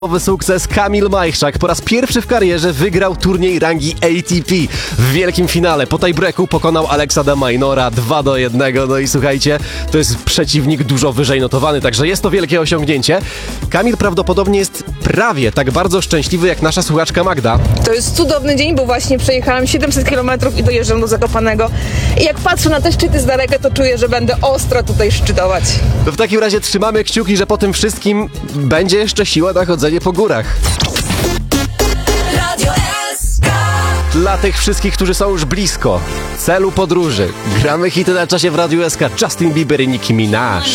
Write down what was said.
Nowy sukces. Kamil Majchrzak po raz pierwszy w karierze wygrał turniej rangi ATP. W wielkim finale po tiebreaku pokonał Alexa de Minaura 2-1. No i słuchajcie, to jest przeciwnik dużo wyżej notowany, także jest to wielkie osiągnięcie. Kamil prawdopodobnie jest prawie tak bardzo szczęśliwy jak nasza słuchaczka Magda. To jest cudowny dzień, bo właśnie przejechałam 700 km i dojeżdżam do Zakopanego. I jak patrzę na te szczyty z daleka, to czuję, że będę ostro tutaj szczytować. To w takim razie trzymamy kciuki, że po tym wszystkim będzie jeszcze siła na chodzenie po górach. Radio SK. Dla tych wszystkich, którzy są już blisko celu podróży, gramy hity na czasie w Radiu SK. Justin Bieber i Nicki Minaj.